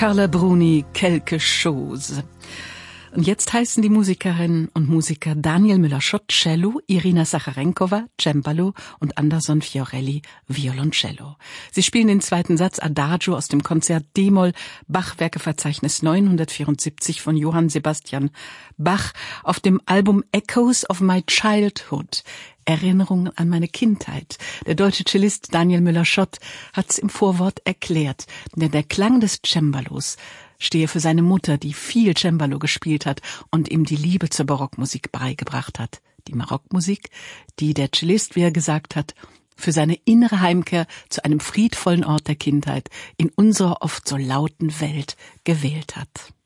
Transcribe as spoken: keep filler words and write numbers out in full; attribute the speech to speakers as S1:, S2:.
S1: Carla Bruni, quelque chose. Und jetzt heißen die Musikerinnen und Musiker Daniel Müller-Schott, Cello, Irina Sacharenkova, Cembalo und Anderson Fiorelli, Violoncello. Sie spielen den zweiten Satz Adagio aus dem Konzert D-Moll, Bach-Werkeverzeichnis neunhundertvierundsiebzig von Johann Sebastian Bach auf dem Album Echoes of My Childhood. Erinnerungen an meine Kindheit. Der deutsche Cellist Daniel Müller-Schott hat's im Vorwort erklärt, denn der Klang des Cembalos stehe für seine Mutter, die viel Cembalo gespielt hat und ihm die Liebe zur Barockmusik beigebracht hat. Die Barockmusik, die der Cellist, wie er gesagt hat, für seine innere Heimkehr zu einem friedvollen Ort der Kindheit in unserer oft so lauten Welt gewählt hat.